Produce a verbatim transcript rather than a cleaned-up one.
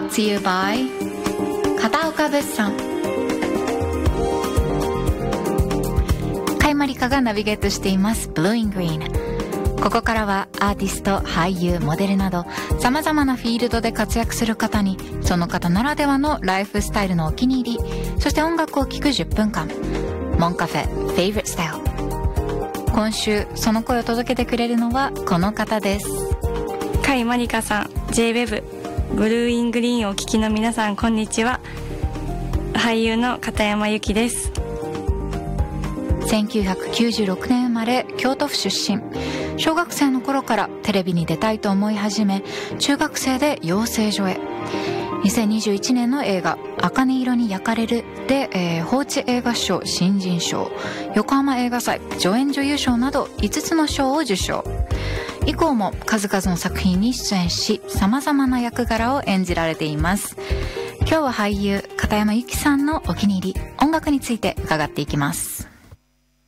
brought to you by 片岡物産。甲斐まりかがナビゲートしています Blue in Green。 ここからはアーティスト、俳優、モデルなど様々なフィールドで活躍する方に、その方ならではのライフスタイルのお気に入り、そして音楽を聴くじゅっぷんかん、モンカフェ Favorite Style。 今週その声を届けてくれるのはこの方です。 甲斐まりかさん、 ジェイウェブ ブルーイングリーンをお聞きの皆さん、こんにちは。俳優の片山由紀です。 せんきゅうひゃくきゅうじゅうろくねん生まれ、京都府出身。小学生の頃からテレビに出たいと思い始め、中学生で養成所へ。にせんにじゅういちねんの映画茜色に焼かれるで、えー、報知映画賞新人賞、横浜映画祭助演女優賞などいつつの賞を受賞。以降も数々の作品に出演し、様々な役柄を演じられています。今日は俳優片山由紀さんのお気に入り音楽について伺っていきます。